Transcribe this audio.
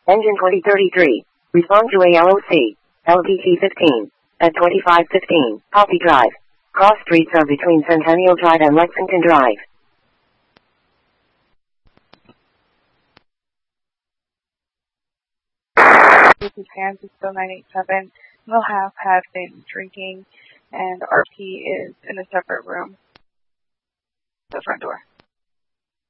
Engine 2033. Respond to ALOC. LDT 15. At 2515. Poppy Drive. Cross streets are between Centennial Drive and Lexington Drive. This is Francisco 987. We'll have been drinking, and RP is in a separate room. The front door.